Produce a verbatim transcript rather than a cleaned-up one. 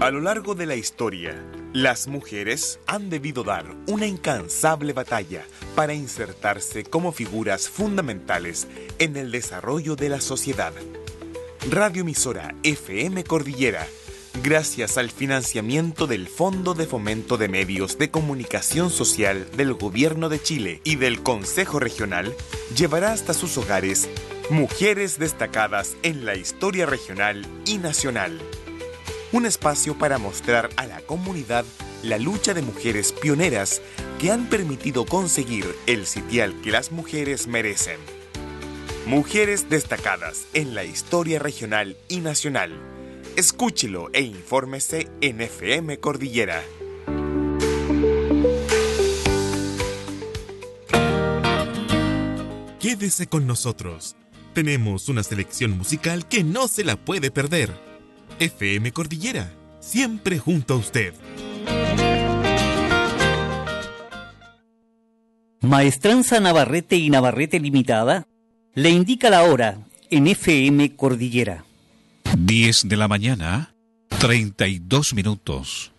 A lo largo de la historia, las mujeres han debido dar una incansable batalla para insertarse como figuras fundamentales en el desarrollo de la sociedad. Radioemisora F M Cordillera, gracias al financiamiento del Fondo de Fomento de Medios de Comunicación Social del Gobierno de Chile y del Consejo Regional, llevará hasta sus hogares mujeres destacadas en la historia regional y nacional. Un espacio para mostrar a la comunidad la lucha de mujeres pioneras que han permitido conseguir el sitial que las mujeres merecen. Mujeres destacadas en la historia regional y nacional. Escúchelo e infórmese en F M Cordillera. Quédese con nosotros. Tenemos una selección musical que no se la puede perder. F M Cordillera, siempre junto a usted. Maestranza Navarrete y Navarrete Limitada le indica la hora en F M Cordillera. diez de la mañana, treinta y dos minutos.